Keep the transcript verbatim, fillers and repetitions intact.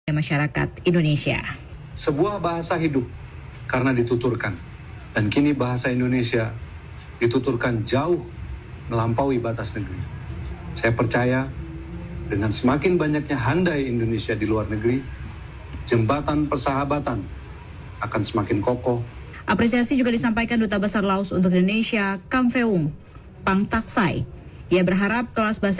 masyarakat Indonesia. Sebuah bahasa hidup karena dituturkan, dan kini bahasa Indonesia dituturkan jauh melampaui batas negeri. Saya percaya dengan semakin banyaknya handai Indonesia di luar negeri, jembatan persahabatan akan semakin kokoh. Apresiasi juga disampaikan Duta Besar Laos untuk Indonesia, Kam Feung Pang Taksai. Ia berharap kelas bahasa